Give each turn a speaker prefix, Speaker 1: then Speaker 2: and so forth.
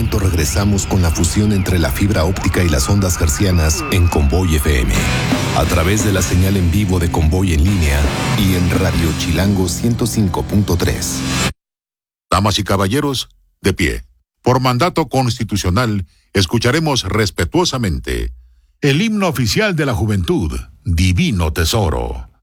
Speaker 1: momento regresamos con la fusión entre la fibra óptica y las ondas hertzianas en Convoy FM. A través de la señal en vivo de Convoy en línea y en Radio Chilango 105.3.
Speaker 2: Damas y caballeros, de pie. Por mandato constitucional, escucharemos respetuosamente el himno oficial de la juventud, Divino Tesoro.